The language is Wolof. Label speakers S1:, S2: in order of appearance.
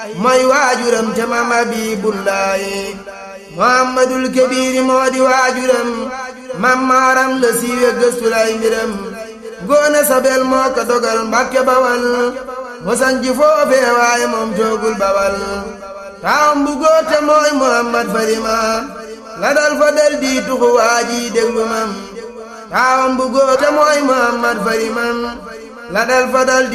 S1: mooy waajuram ca Maam Habibullahi Muhammadul Kabir moo di waajuram Maam Maaram la siiwe gëstu lay mbiram Ngoone Sabel moo ko dogal Mbàkke Bawal mu sanc foofee waaye moom toogul Bawal taawam bu góor te mooy Muhammad Farima la dal fa del di tuxu waaji déglu mam taawam bu góor te mooy Muhammad Farima la dal fa dal